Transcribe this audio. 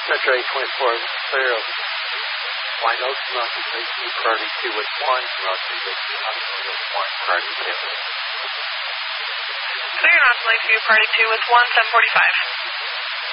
Metro 824, clear of White Oak, Mountain Lakeview, priority 2 with 1, Mountain Lakeview, with 1, priority 2. Clear Mountain Lakeview, priority 2 with 1, 745.